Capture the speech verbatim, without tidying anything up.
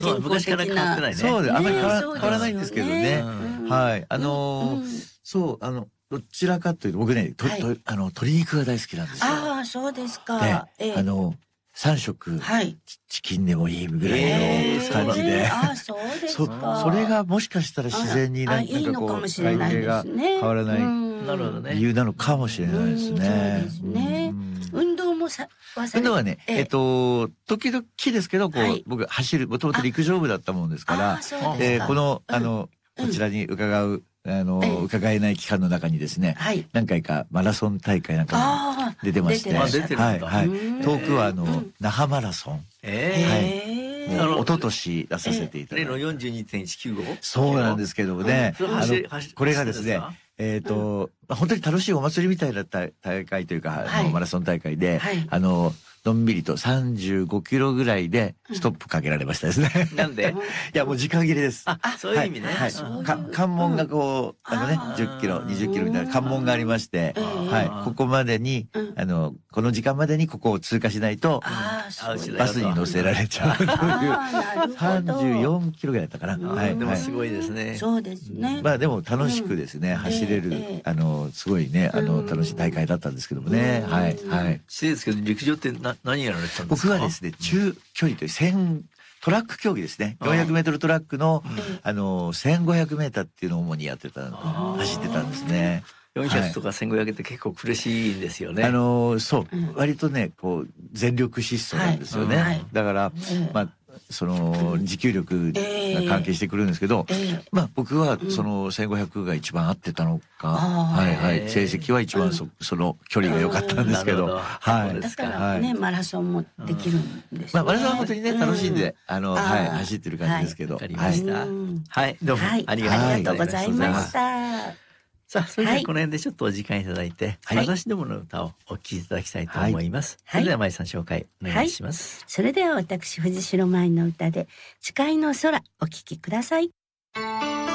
健康的な。 そうです。あんまり変わら、変わらないんですけどね。 うん、 はい。あのーうん、そう、あの、どちらかというと、僕ね、と、はい、とあの、鶏肉が大好きなんですよ。 ああ、そうですか。 ええ、あの、さん食、はい、チキンでもいいぐらいの感じで。 えー、ああ、そうですか。 そ、それがもしかしたら自然になんかこう、体型が変わらない理由なのかもしれないですね。 そうですね。運動もさ、 運動はね、えっと、時々ですけど、こう、僕走る、もともと陸上部だったもんですから、えこの、あの、こちらに伺う、あの、伺えない期間の中にですね、何回かマラソン大会なんかに出てまして、はい、はい。遠くはあの、那覇マラソン。はい。もう、一昨年出させていただいて。 例の よんじゅうにてんいちきゅうご？ そうなんですけどもね、あの、これがですね、えっと、本当に楽しいお祭りみたいな大会というか、あの、マラソン大会で、あの、のんびりとさんじゅうごキロぐらいでストップかけられましたですね。 なんで？ いや、もう時間切れです。 あ、そういう意味ね。 はい。関門がこう、あのね、じゅっキロ、にじゅっキロみたいな関門がありまして、はい。ここまでに、あの、この時間までにここを通過しないと、バスに乗せられちゃうという、さんじゅうよんキロぐらいだったかな。はい。 でもすごいですね。 そうですね。 まあでも楽しくですね、走れる、あの、すごいね、あの、楽しい大会だったんですけどもね。はい。はい。 失礼ですけど、陸上ってな、何やられてたんですか？ 僕はですね、中距離という千、トラック競技ですね。よんひゃくメートルトラックの、あの、せんごひゃくメーターっていうのを主にやってた、走ってたんですね。 よんひゃくとかせんごひゃくって結構苦しいんですよね。 あの、そう、割とね、こう、全力疾走なんですよね。だから、まあ、その、持久力が関係してくるんですけど、まあ僕はそのせんごひゃくが一番合ってたのか、はいはい、成績は一番その距離が良かったんですけど、はい。 だからね、マラソンもできるんですね。 まあマラソンは本当にね、楽しんで、あの、はい、走ってる感じですけど。わかりました。はい、どうもありがとうございました。さあ、それではこの辺でちょっとお時間いただいて、はい、私どもの歌をお聴きいただきたいと思います。はい、それでは、まいさん紹介お願いします。 はい、それでは私、藤代舞の歌で、誓いの空、お聴きください。